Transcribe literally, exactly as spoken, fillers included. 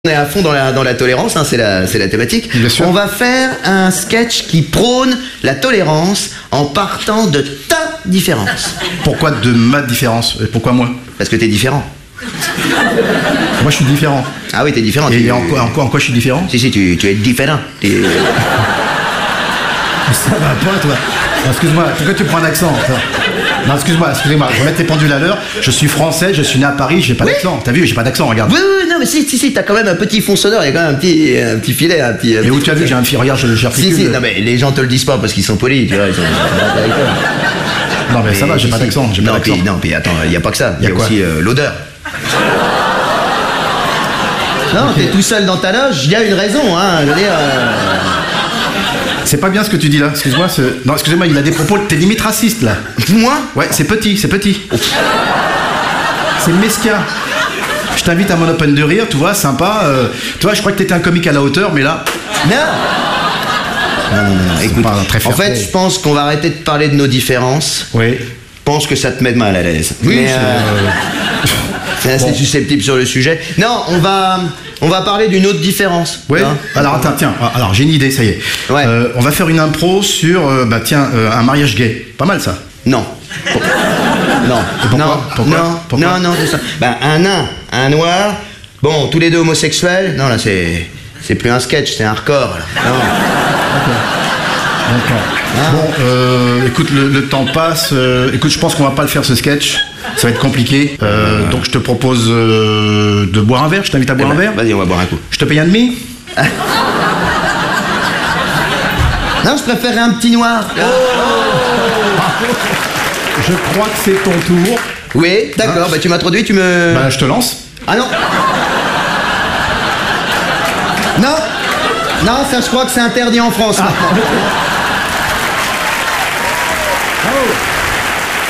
On est à fond dans la, dans la tolérance, hein, c'est la, c'est la thématique. Bien sûr. On va faire un sketch qui prône la tolérance en partant de ta différence. Pourquoi de ma différence? Et pourquoi moi? Parce que t'es différent. Moi je suis différent. Ah oui, t'es différent. Et tu... en, quoi, en, quoi, en quoi je suis différent? Si, si, tu, tu es différent. T'es... Ça va pas toi. Non, excuse-moi, pourquoi tu prends un accent? Non, excuse-moi, excusez-moi, je vais mettre tes pendules à l'heure. Je suis français, je suis né à Paris, j'ai pas Oui. d'accent. T'as vu, j'ai pas d'accent, regarde. Oui, oui, non, mais si, si, si, t'as quand même un petit fond sonore, il y a quand même un petit, un petit filet, un petit... Mais où tu as vu, j'ai un fil, regarde, je- j'articule. Si, si, non, mais les gens te le disent pas parce qu'ils sont polis, tu vois. Ils sont... Non, mais ça va, j'ai si, pas si. d'accent, j'ai pas Non, d'accent. puis, non, puis attends, il y a pas que ça, il y a, Y a quoi? aussi euh, l'odeur. Non, Ok. t'es tout seul dans ta loge, il y a une raison, hein, je veux dire... euh, C'est pas bien ce que tu dis là, excuse-moi. Ce... Non, excusez-moi, il a des propos, t'es limite raciste là. Moi? Ouais, c'est petit, c'est petit. C'est mesquin. Je t'invite à mon open de rire, tu vois, sympa. euh, Tu vois, je crois que t'étais un comique à la hauteur, mais là. Non. Non, non, non, écoute, pas très en fair-play. fait, je pense qu'on va arrêter de parler de nos différences. Oui. Je pense que ça te met mal à l'aise. Oui, Mais, c'est, euh, c'est assez bon. susceptible sur le sujet. Non, on va, on va parler d'une autre différence. Ouais. Hein. Alors attends, tiens. Alors j'ai une idée, ça y est. Ouais. Euh, on va faire une impro sur, euh, bah tiens, euh, un mariage gay. Pas mal ça. Non. Non. pourquoi non. Pourquoi non. Pourquoi non, non, c'est ça. Ben, un nain, un noir. Bon, tous les deux homosexuels. Non, là, c'est, c'est plus un sketch, c'est un record. Là. Non. D'accord. Ah. Bon, euh, écoute, le, le temps passe. euh, écoute, je pense qu'on va pas le faire ce sketch. Ça va être compliqué. Euh, donc je te propose euh, de boire un verre. Je t'invite à boire Eh un ben, verre. Vas-y, on va boire un coup. Je te paye un demi. Non, je préférerais un petit noir. Je crois que c'est ton tour. Oui, d'accord. Bah, tu m'introduis, tu me. Bah, je te lance. Ah non. Non. Non, ça, je crois que c'est interdit en France maintenant.